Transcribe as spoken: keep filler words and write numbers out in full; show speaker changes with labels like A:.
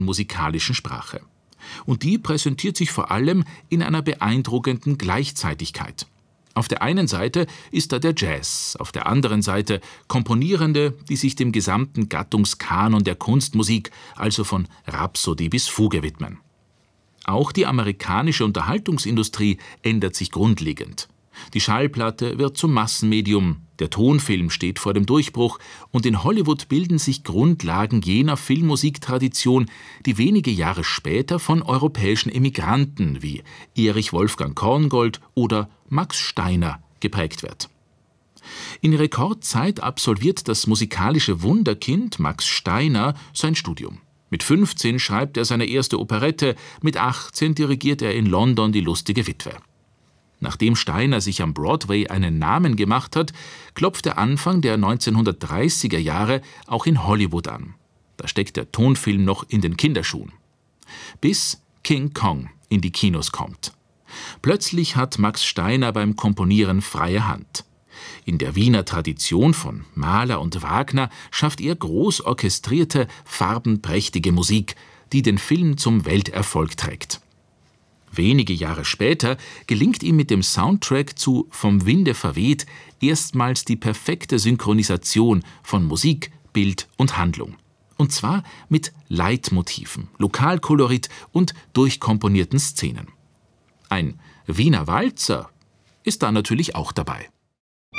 A: musikalischen Sprache. Und die präsentiert sich vor allem in einer beeindruckenden Gleichzeitigkeit. Auf der einen Seite ist da der Jazz, auf der anderen Seite Komponierende, die sich dem gesamten Gattungskanon der Kunstmusik, also von Rhapsodie bis Fuge widmen. Auch die amerikanische Unterhaltungsindustrie ändert sich grundlegend. Die Schallplatte wird zum Massenmedium, der Tonfilm steht vor dem Durchbruch und in Hollywood bilden sich Grundlagen jener Filmmusiktradition, die wenige Jahre später von europäischen Emigranten wie Erich Wolfgang Korngold oder Max Steiner geprägt wird. In Rekordzeit absolviert das musikalische Wunderkind Max Steiner sein Studium. Mit fünfzehn schreibt er seine erste Operette, mit achtzehn dirigiert er in London die Lustige Witwe. Nachdem Steiner sich am Broadway einen Namen gemacht hat, klopft er Anfang der neunzehnhundertdreißiger Jahre auch in Hollywood an. Da steckt der Tonfilm noch in den Kinderschuhen. Bis King Kong in die Kinos kommt. Plötzlich hat Max Steiner beim Komponieren freie Hand. In der Wiener Tradition von Mahler und Wagner schafft er groß orchestrierte, farbenprächtige Musik, die den Film zum Welterfolg trägt. Wenige Jahre später gelingt ihm mit dem Soundtrack zu Vom Winde verweht erstmals die perfekte Synchronisation von Musik, Bild und Handlung. Und zwar mit Leitmotiven, Lokalkolorit und durchkomponierten Szenen. Ein Wiener Walzer ist da natürlich auch dabei.